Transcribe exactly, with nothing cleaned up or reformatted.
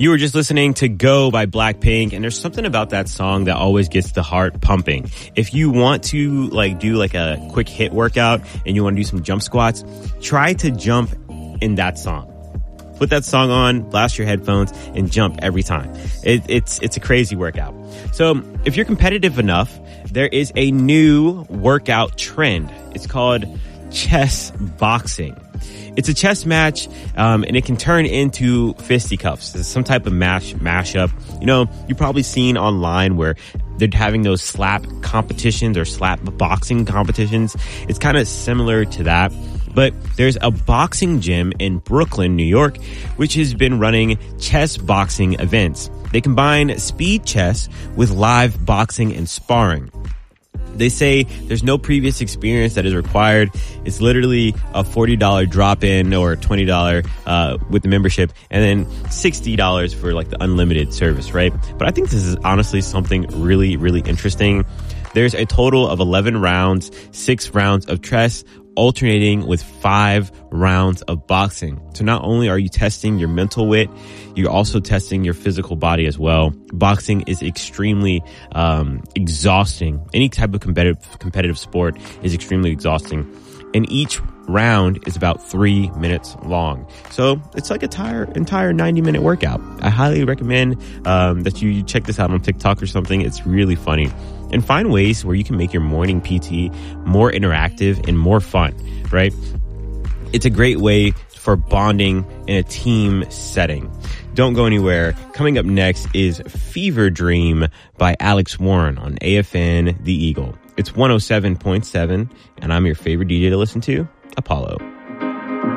You were just listening to Go by Blackpink, and there's something about that song that always gets the heart pumping. If you want to like do like a quick hit workout and you want to do some jump squats, try to jump in that song. Put that song on, blast your headphones, and jump every time. It, it's it's a crazy workout. So if you're competitive enough, there is a new workout trend. It's called chess boxing. It's a chess match, um, and it can turn into fisticuffs. It's some type of mash mashup. You know, you've probably seen online where they're having those slap competitions or slap boxing competitions. It's kind of similar to that. But there's a boxing gym in Brooklyn, New York, which has been running chess boxing events. They combine speed chess with live boxing and sparring. They say there's no previous experience that is required. It's literally a forty dollars drop-in or twenty dollars uh, with the membership, and then sixty dollars for like the unlimited service, right? But I think this is honestly something really, really interesting. There's a total of eleven rounds, six rounds of chess, alternating with five rounds of boxing. So not only are you testing your mental wit, you're also testing your physical body as well. Boxing is extremely um, exhausting. Any type of competitive competitive sport is extremely exhausting. And each round is about three minutes long. So it's like a entire, entire ninety minute workout. I highly recommend um, that you check this out on TikTok or something. It's really funny. And find ways where you can make your morning P T more interactive and more fun, right? It's a great way for bonding in a team setting. Don't go anywhere. Coming up next is Fever Dream by Alex Warren on A F N The Eagle. It's one oh seven point seven, and I'm your favorite D J to listen to, Apollo.